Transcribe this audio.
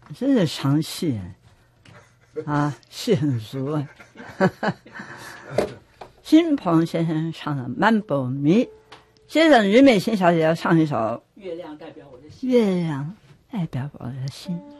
真是唱戏啊，戏很熟啊。新鹏先生唱的《漫步迷》，接着俞美琴小姐要唱一首《月亮代表我的心》。月亮代表我的心。